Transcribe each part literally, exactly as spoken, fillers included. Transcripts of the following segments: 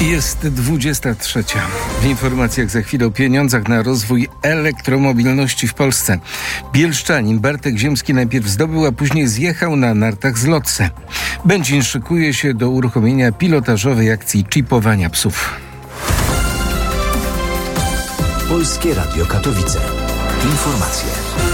Jest dwudziesta trzecia. W informacjach za chwilę o pieniądzach na rozwój elektromobilności w Polsce. Bielszczanin Bartek Ziemski najpierw zdobył, a później zjechał na nartach z Lotse. Będzin szykuje się do uruchomienia pilotażowej akcji czipowania psów. Polskie Radio Katowice. Informacje.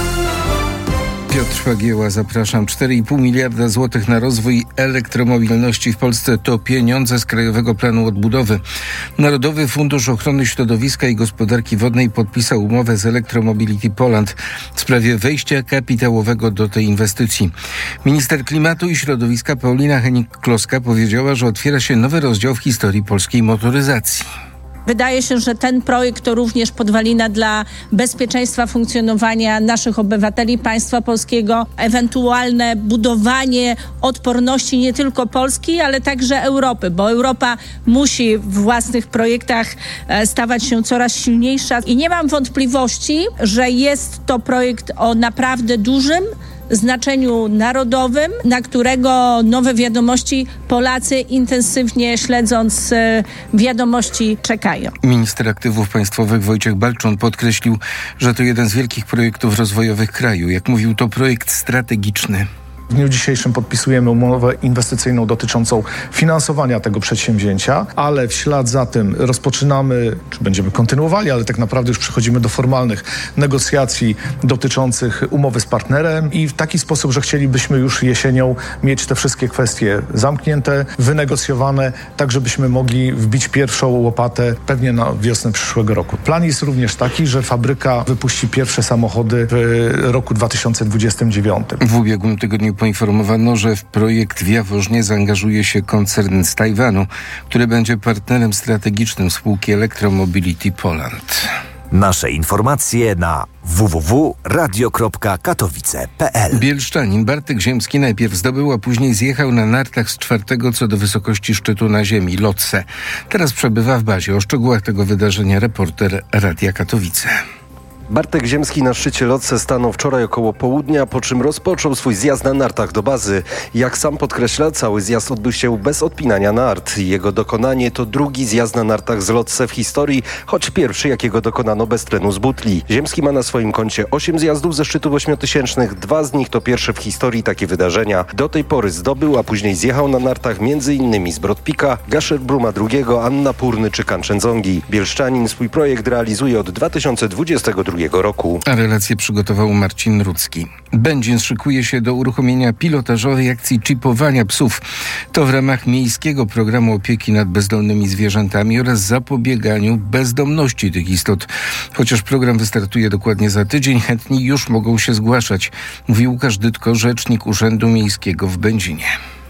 Piotr Fagieła, zapraszam. cztery i pół miliarda złotych na rozwój elektromobilności w Polsce to pieniądze z Krajowego Planu Odbudowy. Narodowy Fundusz Ochrony Środowiska i Gospodarki Wodnej podpisał umowę z Electromobility Poland w sprawie wejścia kapitałowego do tej inwestycji. Minister Klimatu i Środowiska Paulina Hennig-Kloska powiedziała, że otwiera się nowy rozdział w historii polskiej motoryzacji. Wydaje się, że ten projekt to również podwalina dla bezpieczeństwa funkcjonowania naszych obywateli, państwa polskiego, ewentualne budowanie odporności nie tylko Polski, ale także Europy, bo Europa musi w własnych projektach stawać się coraz silniejsza i nie mam wątpliwości, że jest to projekt o naprawdę dużym znaczeniu narodowym, na którego nowe wiadomości Polacy intensywnie śledząc wiadomości czekają. Minister Aktywów Państwowych Wojciech Balczon podkreślił, że to jeden z wielkich projektów rozwojowych kraju. Jak mówił, to projekt strategiczny. W dniu dzisiejszym podpisujemy umowę inwestycyjną dotyczącą finansowania tego przedsięwzięcia, ale w ślad za tym rozpoczynamy, czy będziemy kontynuowali, ale tak naprawdę już przechodzimy do formalnych negocjacji dotyczących umowy z partnerem i w taki sposób, że chcielibyśmy już jesienią mieć te wszystkie kwestie zamknięte, wynegocjowane, tak żebyśmy mogli wbić pierwszą łopatę pewnie na wiosnę przyszłego roku. Plan jest również taki, że fabryka wypuści pierwsze samochody w roku dwa tysiące dwudziestym dziewiątym. W ubiegłym tygodniu poinformowano, że w projekt w Jaworznie zaangażuje się koncern z Tajwanu, który będzie partnerem strategicznym spółki Electromobility Poland. Nasze informacje na w w w kropka radio kropka katowice kropka p l. Bielszczanin Bartek Ziemski najpierw zdobył, a później zjechał na nartach z czwartego co do wysokości szczytu na ziemi, Lotse. Teraz przebywa w bazie. O szczegółach tego wydarzenia reporter Radia Katowice. Bartek Ziemski na szczycie Lotse stanął wczoraj około południa, po czym rozpoczął swój zjazd na nartach do bazy. Jak sam podkreśla, cały zjazd odbył się bez odpinania nart. Jego dokonanie to drugi zjazd na nartach z Lotse w historii, choć pierwszy, jakiego dokonano bez tlenu z butli. Ziemski ma na swoim koncie osiem zjazdów ze szczytów ośmiotysięcznych, dwa z nich to pierwsze w historii takie wydarzenia. Do tej pory zdobył, a później zjechał na nartach między innymi z Brodpika, Gasherbruma drugiego, Annapurny czy Kanczenzongi. Bielszczanin swój projekt realizuje od dwa tysiące dwudziestego drugiego roku. A relację przygotował Marcin Rudzki. Będzin szykuje się do uruchomienia pilotażowej akcji czipowania psów. To w ramach miejskiego programu opieki nad bezdomnymi zwierzętami oraz zapobieganiu bezdomności tych istot. Chociaż program wystartuje dokładnie za tydzień, chętni już mogą się zgłaszać, mówi Łukasz Dytko, rzecznik Urzędu Miejskiego w Będzinie.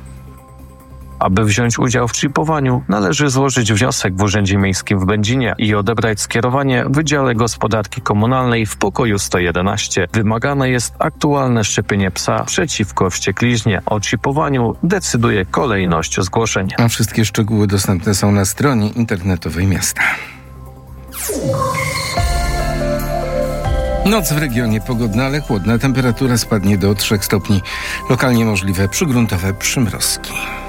Aby wziąć udział w czipowaniu, należy złożyć wniosek w Urzędzie Miejskim w Będzinie i odebrać skierowanie w Wydziale Gospodarki Komunalnej w pokoju sto jedenaście. Wymagane jest aktualne szczepienie psa przeciwko wściekliźnie. O czipowaniu decyduje kolejność zgłoszeń. A wszystkie szczegóły dostępne są na stronie internetowej miasta. Noc w regionie pogodna, ale chłodna. Temperatura spadnie do trzech stopni. Lokalnie możliwe przygruntowe przymrozki.